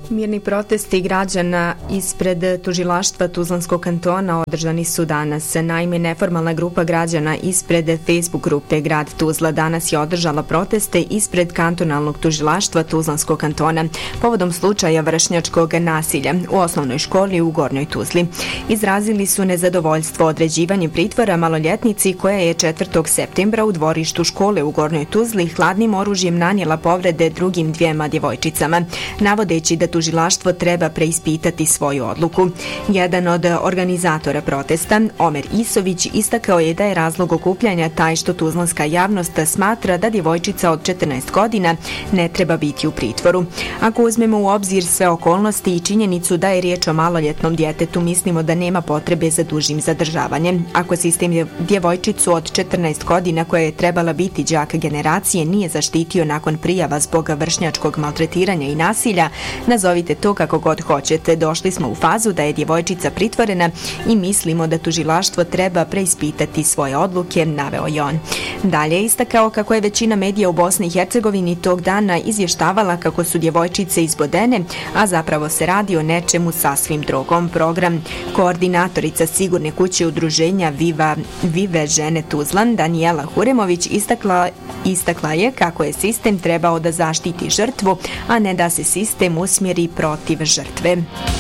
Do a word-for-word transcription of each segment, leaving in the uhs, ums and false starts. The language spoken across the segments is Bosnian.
Mirni protesti građana ispred tužilaštva Tuzlanskog kantona održani su danas. Naime, neformalna grupa građana ispred Facebook grupe Grad Tuzla danas je održala proteste ispred kantonalnog tužilaštva Tuzlanskog kantona povodom slučaja vršnjačkog nasilja u osnovnoj školi u Gornjoj Tuzli. Izrazili su nezadovoljstvo određivanjem pritvora maloljetnici koja je četvrtog septembra u dvorištu škole u Gornjoj Tuzli hladnim oružjem nanijela povrede drugim dvijema djevojčicama, navodeći da tužilaštvo treba preispitati svoju odluku. Jedan od organizatora protesta, Omer Isović, istakao je da je razlog okupljanja taj što tuzlanska javnost smatra da djevojčica od četrnaest godina ne treba biti u pritvoru. Ako uzmemo u obzir sve okolnosti i činjenicu da je riječ o maloljetnom djetetu, mislimo da nema potrebe za dužim zadržavanjem. Ako sistem djevojčicu od četrnaest godina koja je trebala biti đak generacije nije zaštitio nakon prijava zbog vršnjačkog maltretiranja i nasilja, nazovite to kako god hoćete. Došli smo u fazu da je djevojčica pritvorena i mislimo da tužilaštvo treba preispitati svoje odluke, naveo je on. Dalje je istakao kako je većina medija u Bosni i Hercegovini tog dana izvještavala kako su djevojčice izbodene, a zapravo se radi o nečemu sasvim drugom. Program koordinatorica Sigurne kuće udruženja Viva, Vive žene Tuzlan, Danijela Huremović, istakla, istakla je kako je sistem trebao da zaštiti žrtvu, a ne da se sistem usmjeri protiv žrtve.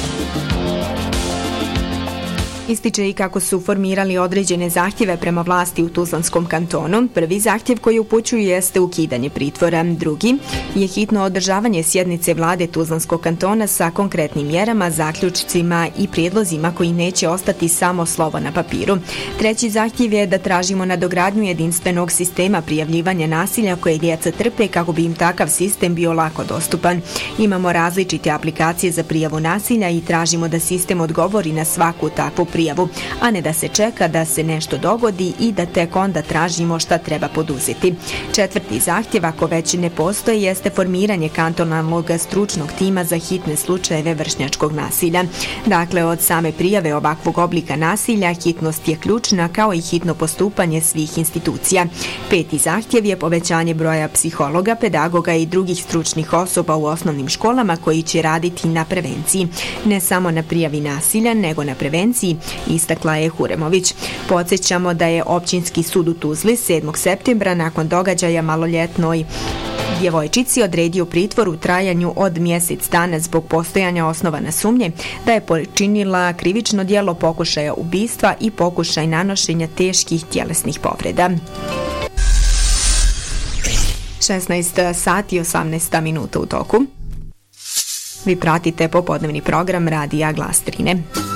Ističe i kako su formirali određene zahtjeve prema vlasti u Tuzlanskom kantonu. Prvi zahtjev koji upućuju jeste ukidanje pritvora. Drugi je hitno održavanje sjednice vlade Tuzlanskog kantona sa konkretnim mjerama, zaključcima i prijedlozima koji neće ostati samo slovo na papiru. Treći zahtjev je da tražimo nadogradnju jedinstvenog sistema prijavljivanja nasilja koje djeca trpe kako bi im takav sistem bio lako dostupan. Imamo različite aplikacije za prijavu nasilja i tražimo da sistem odgovori na svaku takvu prijavu, a ne da se čeka da se nešto dogodi i da tek onda tražimo šta treba poduzeti. Četvrti zahtjev, ako već ne postoji, jeste formiranje kantonalnog stručnog tima za hitne slučajeve vršnjačkog nasilja. Dakle, od same prijave ovakvog oblika nasilja hitnost je ključna, kao i hitno postupanje svih institucija. Peti zahtjev je povećanje broja psihologa, pedagoga i drugih stručnih osoba u osnovnim školama koji će raditi na prevenciji. Ne samo na prijavi nasilja, nego na prevenciji, istakla je Huremović. Podsjećamo da je Općinski sud u Tuzli sedmog septembra nakon događaja maloljetnoj djevojčici odredio pritvor u trajanju od mjesec dana zbog postojanja osnovane sumnje da je počinila krivično djelo pokušaja ubistva i pokušaj nanošenja teških tjelesnih povreda. šesnaest sati i osamnaest minuta u toku. Vi pratite popodnevni program Radija Glas Drine.